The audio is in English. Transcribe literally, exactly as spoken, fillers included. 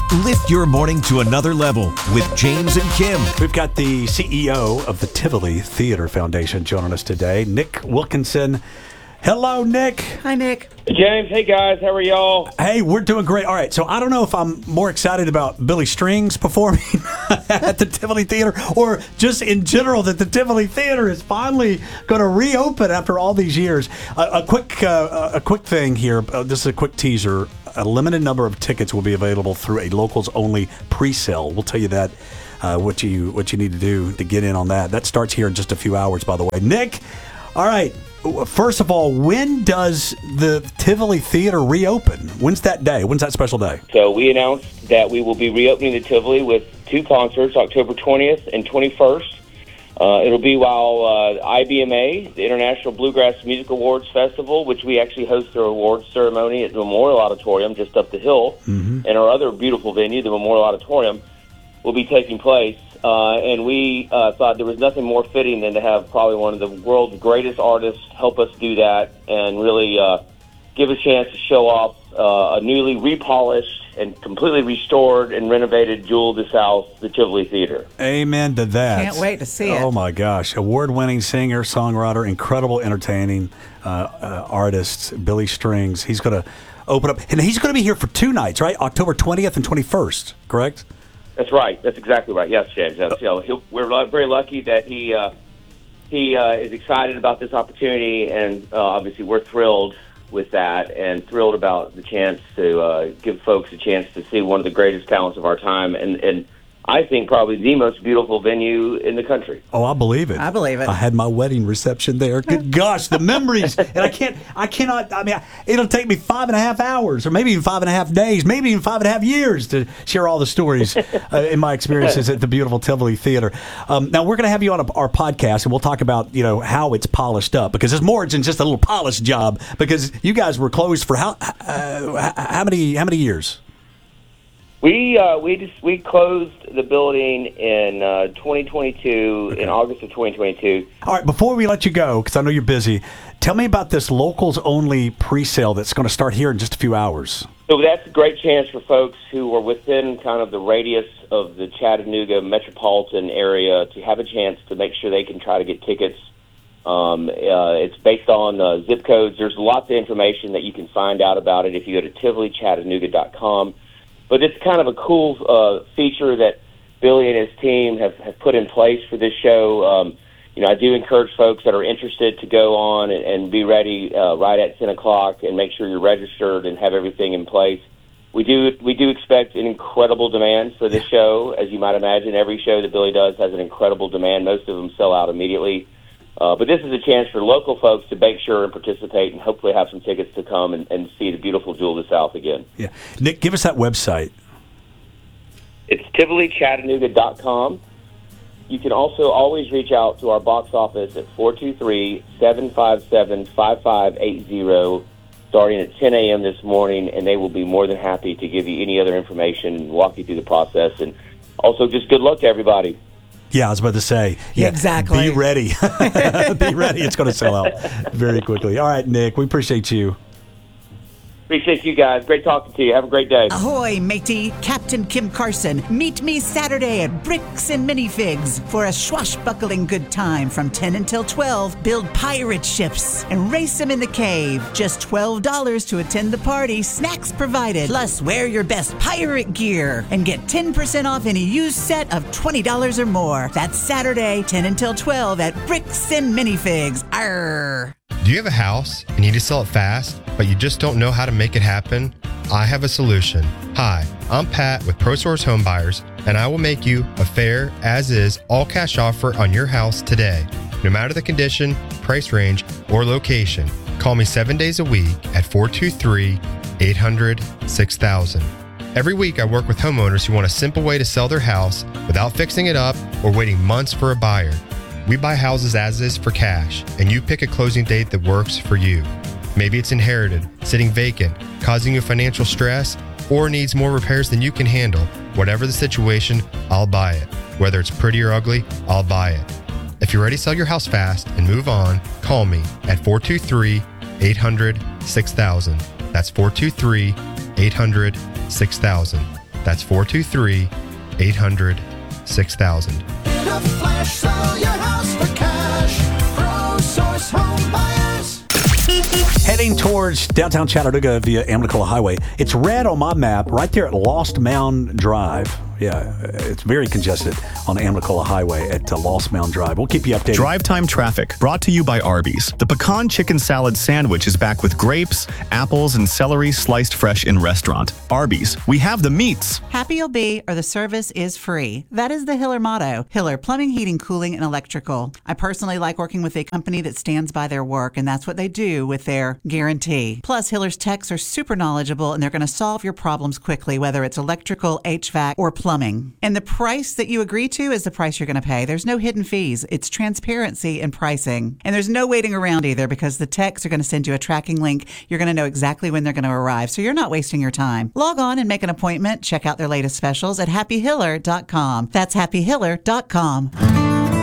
Lift your morning to another level with James and Kim. We've got the C E O of the Tivoli Theater Foundation joining us today, Nick Wilkinson. Hello, Nick. Hi, Nick. James, hey guys, how are y'all? Hey, we're doing great. All right, so I don't know if I'm more excited about Billy Strings performing at the Tivoli Theater or just in general that the Tivoli Theater is finally going to reopen after all these years. A, a quick, uh, a quick thing here. Uh, this is a quick teaser. A limited number of tickets will be available through a locals-only pre-sale. We'll tell you that uh, what you what you need to do to get in on that. That starts here in just a few hours, by the way. Nick, all right. First of all, when does the Tivoli Theater reopen? When's that day? When's that special day? So we announced that we will be reopening the Tivoli with two concerts, October twentieth and twenty-first. Uh, it'll be while uh, I B M A, the International Bluegrass Music Awards Festival, which we actually host their awards ceremony at the Memorial Auditorium just up the hill, mm-hmm. and our other beautiful venue, the Memorial Auditorium, will be taking place. Uh, and we uh, thought there was nothing more fitting than to have probably one of the world's greatest artists help us do that and really uh, give a chance to show off uh, a newly repolished and completely restored and renovated Jewel of the South, the Tivoli Theater. Amen to that. Can't wait to see it. Oh, my gosh. Award-winning singer, songwriter, incredible entertaining uh, uh, artist, Billy Strings. He's going to open up, and he's going to be here for two nights, right? October twentieth and twenty-first, correct? That's right. That's exactly right. Yes, James. That's, you know, he'll, we're very lucky that he uh, he uh, is excited about this opportunity, and uh, obviously we're thrilled with that, and thrilled about the chance to uh, give folks a chance to see one of the greatest talents of our time, and, and I think probably the most beautiful venue in the country. Oh, I believe it. I believe it. I had my wedding reception there. Good gosh, the memories. And I can't, I cannot, I mean, it'll take me five and a half hours or maybe even five and a half days, maybe even five and a half years to share all the stories uh, in my experiences at the beautiful Tivoli Theater. Um, now, we're going to have you on a, our podcast, and we'll talk about, you know, how it's polished up, because it's more than just a little polish job, because you guys were closed for how, uh, how many, how many years? We uh, we just we closed the building in uh, twenty twenty-two, okay. in August of twenty twenty-two. All right, before we let you go, because I know you're busy, tell me about this locals-only pre-sale that's going to start here in just a few hours. So that's a great chance for folks who are within kind of the radius of the Chattanooga metropolitan area to have a chance to make sure they can try to get tickets. Um, uh, it's based on uh, zip codes. There's lots of information that you can find out about it if you go to tivoli chattanooga dot com. But it's kind of a cool uh, feature that Billy and his team have, have put in place for this show. Um, you know, I do encourage folks that are interested to go on and, and be ready uh, right at ten o'clock and make sure you're registered and have everything in place. We do we do expect an incredible demand for this show. As you might imagine, every show that Billy does has an incredible demand. Most of them sell out immediately. Uh, but this is a chance for local folks to make sure and participate and hopefully have some tickets to come and, and see the beautiful Jewel of the South again. Yeah, Nick, give us that website. It's tivoli chattanooga dot com. You can also always reach out to our box office at four two three, seven five seven, five five eight zero starting at ten a.m. this morning, and they will be more than happy to give you any other information and walk you through the process. And also just good luck to everybody. Yeah, I was about to say. Yeah, exactly. Be ready. Be ready. It's going to sell out very quickly. All right, Nick, we appreciate you. Appreciate you guys. Great talking to you. Have a great day. Ahoy, matey. Captain Kim Carson. Meet me Saturday at Bricks and Minifigs for a swashbuckling good time from ten until twelve. Build pirate ships and race them in the cave. Just twelve dollars to attend the party. Snacks provided. Plus, wear your best pirate gear and get ten percent off any used set of twenty dollars or more. That's Saturday, ten until twelve at Bricks and Minifigs. Arr. Do you have a house and you need to sell it fast, but you just don't know how to make it happen? I have a solution. Hi, I'm Pat with ProSource Home Buyers, and I will make you a fair, as-is, all-cash offer on your house today. No matter the condition, price range, or location, call me seven days a week at four two three, eight hundred, six thousand. Every week I work with homeowners who want a simple way to sell their house without fixing it up or waiting months for a buyer. We buy houses as is for cash, and you pick a closing date that works for you. Maybe it's inherited, sitting vacant, causing you financial stress, or needs more repairs than you can handle. Whatever the situation, I'll buy it. Whether it's pretty or ugly, I'll buy it. If you're ready to sell your house fast and move on, call me at four two three, eight hundred, six thousand. That's four two three, eight hundred, six thousand. That's four two three, eight hundred, six thousand. In a flash, sell your house for cash. ProSource Home Buyers. Heading towards downtown Chattanooga via Amnicola Highway. It's red on my map right there at Lost Mound Drive. Yeah, it's very congested on Amnicola Highway at uh, Lost Mound Drive. We'll keep you updated. Drive Time Traffic, brought to you by Arby's. The pecan chicken salad sandwich is back with grapes, apples, and celery sliced fresh in restaurant. Arby's, we have the meats. Happy you'll be, or the service is free. That is the Hiller motto. Hiller Plumbing, Heating, Cooling, and Electrical. I personally like working with a company that stands by their work, and that's what they do with their guarantee. Plus, Hiller's techs are super knowledgeable, and they're going to solve your problems quickly, whether it's electrical, H V A C, or plumbing. And the price that you agree to is the price you're going to pay. There's no hidden fees. It's transparency in pricing. And there's no waiting around either, because the techs are going to send you a tracking link. You're going to know exactly when they're going to arrive, so you're not wasting your time. Log on and make an appointment. Check out their latest specials at happy hiller dot com. That's happy hiller dot com.